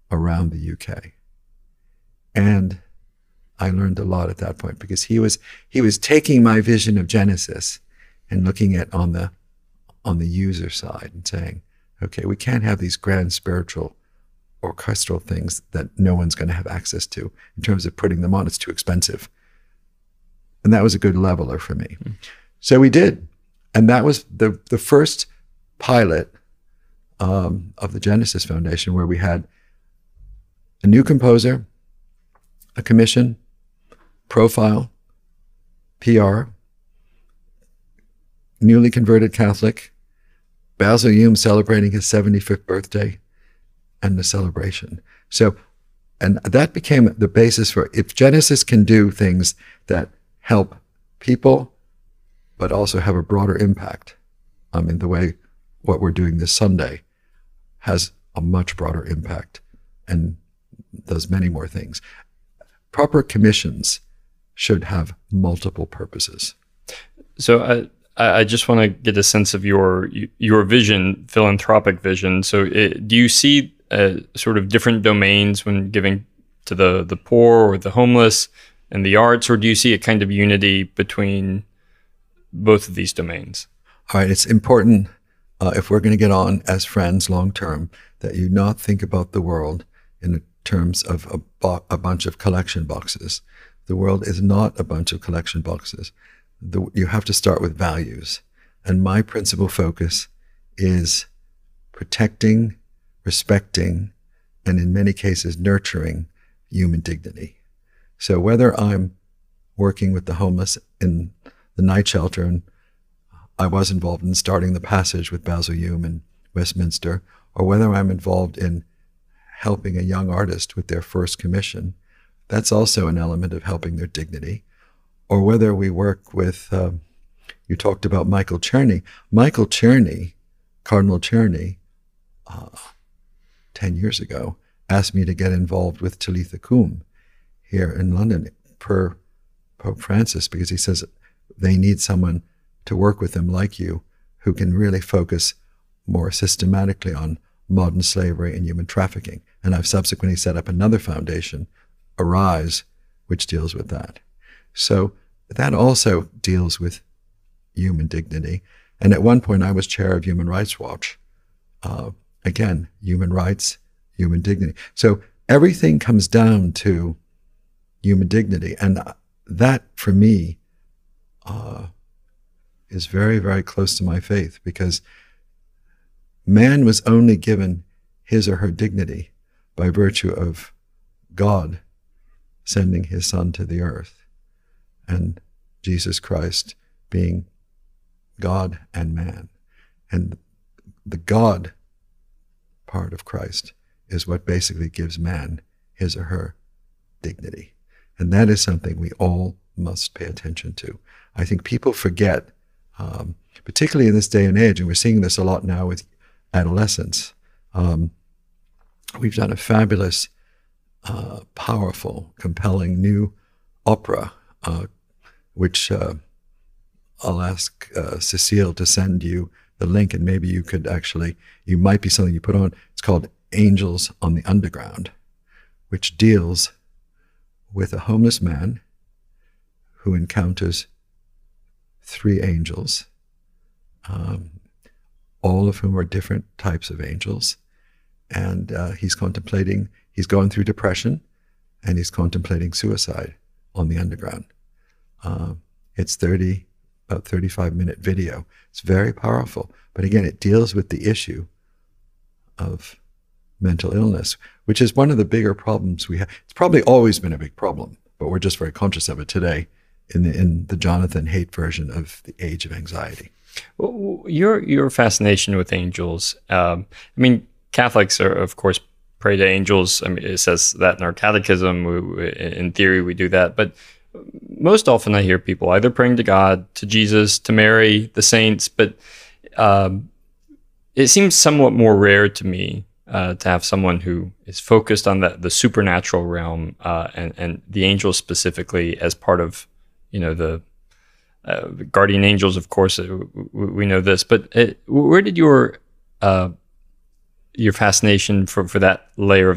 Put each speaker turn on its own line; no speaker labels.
around the UK. And I learned a lot at that point, because he was taking my vision of Genesis and looking at on the user side and saying, okay, we can't have these grand spiritual orchestral things that no one's going to have access to in terms of putting them on. It's too expensive. And that was a good leveler for me. So we did. And that was the first pilot of the Genesis Foundation, where we had a new composer, a commission, profile, PR, newly converted Catholic, Basil Hume celebrating his 75th birthday, and the celebration. So, and that became the basis for, if Genesis can do things that help people, but also have a broader impact. I mean, the way what we're doing this Sunday has a much broader impact and does many more things. Proper commissions should have multiple purposes.
So I just want to get a sense of your vision, philanthropic vision. So do you see sort of different domains when giving to the poor or the homeless and the arts, or do you see a kind of unity between both of these domains?
All right, it's important, if we're going to get on as friends long term, that you not think about the world in terms of a bunch of collection boxes. The world is not a bunch of collection boxes. You have to start with values. And my principal focus is protecting, respecting, and in many cases nurturing human dignity. So whether I'm working with the homeless in the night shelter, and I was involved in starting the Passage with Basil Hume in Westminster, or whether I'm involved in helping a young artist with their first commission, that's also an element of helping their dignity. Or whether we work with, you talked about Michael Czerny. Michael Czerny, Cardinal Czerny, 10 years ago, asked me to get involved with Talitha Kum here in London per Pope Francis, because he says they need someone to work with them like you, who can really focus more systematically on modern slavery and human trafficking. And I've subsequently set up another foundation, Arise, which deals with that. So that also deals with human dignity. And at one point I was chair of Human Rights Watch. Again, human rights, human dignity. So everything comes down to human dignity. And that, for me, is very, very close to my faith, because man was only given his or her dignity by virtue of God sending his Son to the earth, and Jesus Christ being God and man. And the God part of Christ is what basically gives man his or her dignity. And that is something we all must pay attention to. I think people forget, particularly in this day and age, and we're seeing this a lot now with adolescents. We've done a fabulous, powerful, compelling new opera, which I'll ask Cecile to send you the link, and maybe you could actually, you might be something you put on. It's called Angels on the Underground, which deals with a homeless man who encounters 3 angels, all of whom are different types of angels. And he's going through depression, and he's contemplating suicide on the underground. It's about 35-minute video. It's very powerful. But again, it deals with the issue of mental illness, which is one of the bigger problems we have. It's probably always been a big problem, but we're just very conscious of it today in the Jonathan Haidt version of the age of anxiety.
Well, your fascination with angels, I mean, Catholics are, of course, pray to angels. I mean, it says that in our catechism. In theory, we do that. But most often I hear people either praying to God, to Jesus, to Mary, the saints. But it seems somewhat more rare to me to have someone who is focused on the supernatural realm and the angels specifically as part of, the guardian angels, of course, we know this. But where did your fascination for that layer